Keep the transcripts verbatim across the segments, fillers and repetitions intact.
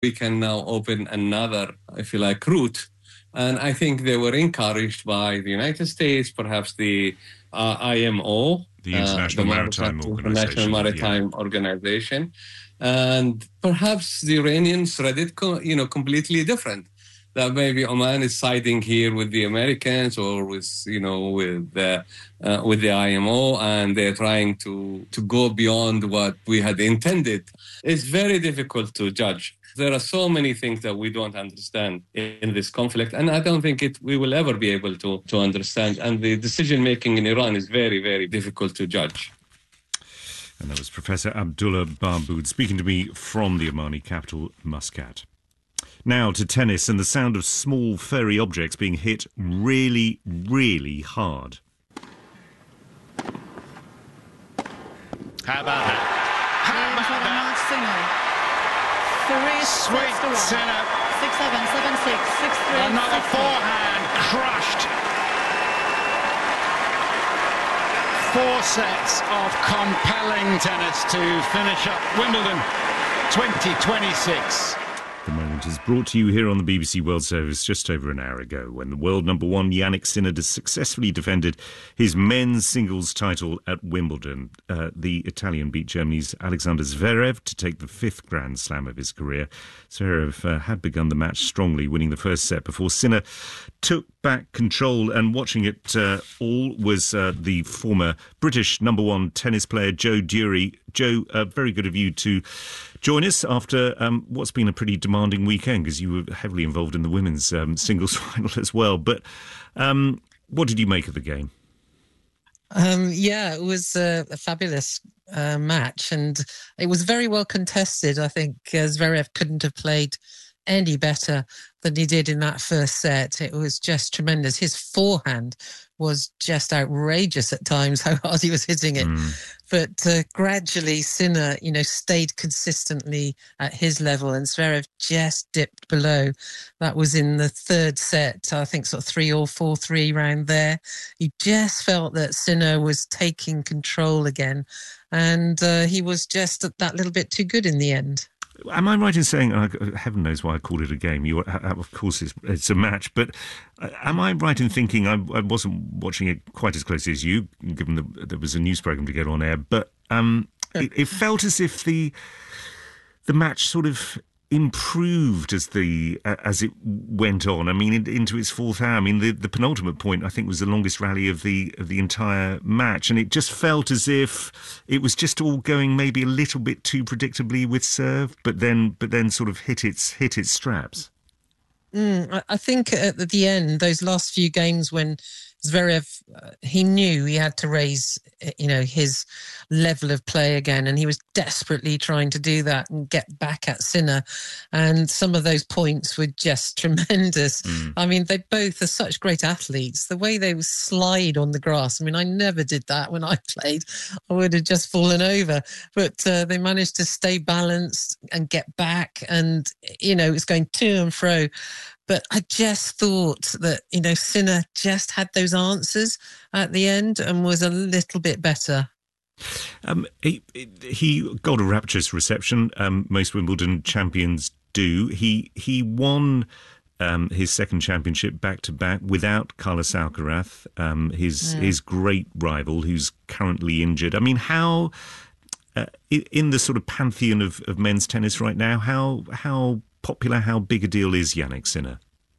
we can now open another, if you like, route. And I think they were encouraged by the United States, perhaps the uh, I M O, the International uh, the Maritime Organization. International Maritime yeah. Organization. And perhaps the Iranians read it, co- you know, completely different. That maybe Oman is siding here with the Americans or with, you know, with the, uh, with the I M O, and they're trying to, to go beyond what we had intended. It's very difficult to judge. There are so many things that we don't understand in this conflict, and I don't think it we will ever be able to, to understand. And the decision-making in Iran is very, very difficult to judge. And that was Professor Abdullah Barboud speaking to me from the Omani capital, Muscat. Now to tennis and the sound of small furry objects being hit really, really hard. How about that? How about that? Three, Sweet Sinner. Six, seven, seven, six, six, three. Another six, forehand crushed. Four sets of compelling tennis to finish up Wimbledon twenty twenty-six. The moment is brought to you here on the B B C World Service just over an hour ago when the world number one Jannik Sinner successfully defended his men's singles title at Wimbledon. Uh, the Italian beat Germany's Alexander Zverev to take the fifth Grand Slam of his career. Zverev uh, had begun the match strongly, winning the first set before Sinner took back control, and watching it uh, all was uh, the former British number one tennis player Joe Dury. Joe, uh, very good of you to join us after um, what's been a pretty demanding weekend, because you were heavily involved in the women's um, singles final as well. But um, what did you make of the game? Um, yeah, it was uh, a fabulous uh, match, and it was very well contested. I think uh, Zverev couldn't have played any better than he did in that first set. It was just tremendous. His forehand was just outrageous at times, how hard he was hitting it. Mm. But uh, gradually, Sinner, you know, stayed consistently at his level, and Zverev just dipped below. That was in the third set, I think sort of three or four, three round there. You just felt that Sinner was taking control again, and uh, he was just that little bit too good in the end. Am I right in saying, uh, heaven knows why I called it a game, you, uh, of course it's, it's a match, but uh, am I right in thinking, I, I wasn't watching it quite as closely as you, given that there was a news programme to get on air, but um, it, it felt as if the the match sort of improved as the uh, as it went on. I mean, in, into its fourth hour. I mean, the, the penultimate point, I think, was the longest rally of the of the entire match, and it just felt as if it was just all going maybe a little bit too predictably with serve, but then but then sort of hit its hit its straps. Mm, I think at the end, those last few games when Zverev, uh, he knew he had to raise, you know, his level of play again, and he was desperately trying to do that and get back at Sinner. And some of those points were just tremendous. Mm. I mean, they both are such great athletes. The way they slide on the grass, I mean, I never did that when I played. I would have just fallen over. But uh, they managed to stay balanced and get back, and, you know, it's going to and fro. But I just thought that, you know, Sinner just had those answers at the end and was a little bit better. Um, he, he got a rapturous reception. Um, most Wimbledon champions do. He he won um, his second championship back to back without Carlos Alcaraz, um, his mm. his great rival, who's currently injured. I mean, how uh, in the sort of pantheon of, of men's tennis right now, how how popular, how big a deal is Jannik Sinner?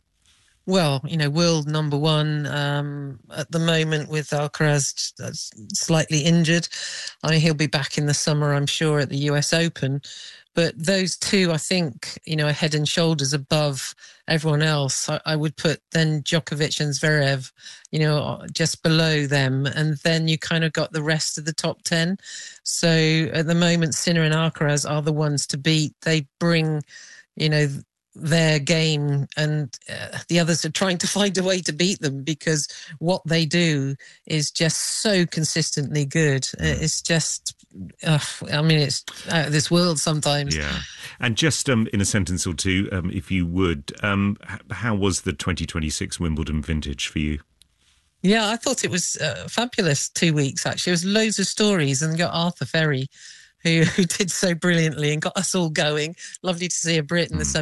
Well, you know, world number one um, at the moment with Alcaraz slightly injured. I mean, he'll be back in the summer, I'm sure, at the U S Open. But those two, I think, you know, are head and shoulders above everyone else. I, I would put then Djokovic and Zverev, you know, just below them. And then you kind of got the rest of the top ten. So at the moment, Sinner and Alcaraz are the ones to beat. They bring, you know, their game, and uh, the others are trying to find a way to beat them, because what they do is just so consistently good. Mm. It's just, uh, I mean, it's out of this world sometimes. Yeah. And just um, in a sentence or two, um, if you would, um, how was the twenty twenty-six Wimbledon vintage for you? Yeah, I thought it was uh, fabulous two weeks, actually. There was loads of stories, and got Arthur Ferry, who, who did so brilliantly and got us all going. Lovely to see a Brit in the